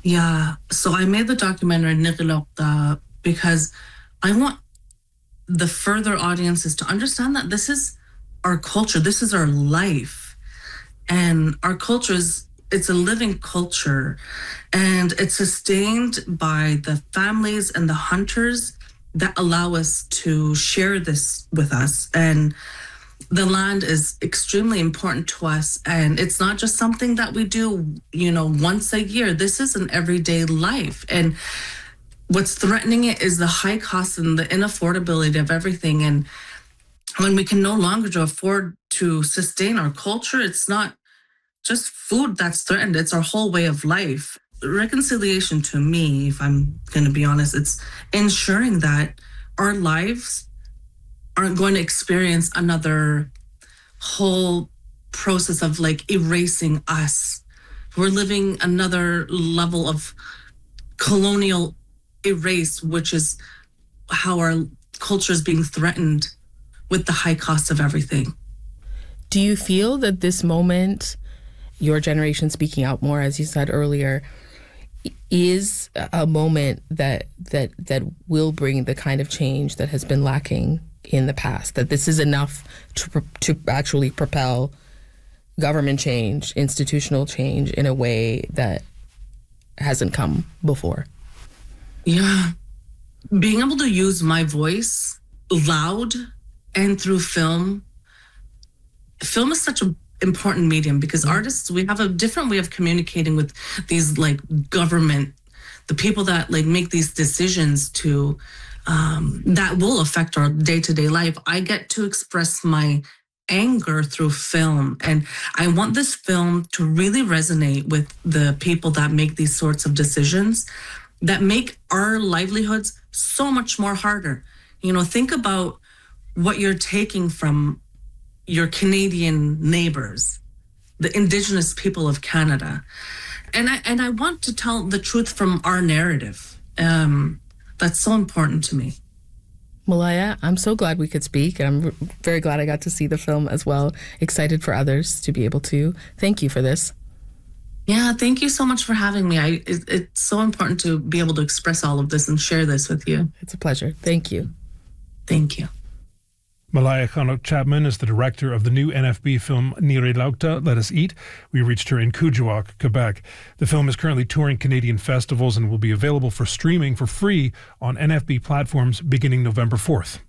Yeah. So I made the documentary Nigilokta because I want the further audiences to understand that this is our culture, this is our life. And our culture it's a living culture, and it's sustained by the families and the hunters that allow us to share this with us. And the land is extremely important to us, and it's not just something that we do, once a year. This is an everyday life, and what's threatening it is the high cost and the inaffordability of everything. And when we can no longer afford to sustain our culture, it's not just food that's threatened, it's our whole way of life. Reconciliation, to me, if I'm going to be honest, it's ensuring that our lives aren't going to experience another whole process of erasing us. We're living another level of colonial erase, which is how our culture is being threatened with the high cost of everything. Do you feel that this moment, your generation speaking out more, as you said earlier, is a moment that will bring the kind of change that has been lacking in the past? That this is enough to actually propel government change, institutional change in a way that hasn't come before? Yeah. Being able to use my voice loud and through film. Film is such an important medium because artists, we have a different way of communicating with these government, the people that make these decisions to that will affect our day-to-day life. I get to express my anger through film, and I want this film to really resonate with the people that make these sorts of decisions that make our livelihoods so much more harder. Think about what you're taking from your Canadian neighbors, the Indigenous people of Canada. And I want to tell the truth from our narrative. That's so important to me. Malaya, I'm so glad we could speak, and I'm very glad I got to see the film as well. Excited for others to be able to. Thank you for this. Yeah, thank you so much for having me. It's so important to be able to express all of this and share this with you. It's a pleasure. Thank you. Thank you. Malaya Chanock-Chapman is the director of the new NFB film Nirelaughta, Let Us Eat. We reached her in Kuujjuaq, Quebec. The film is currently touring Canadian festivals and will be available for streaming for free on NFB platforms beginning November 4th.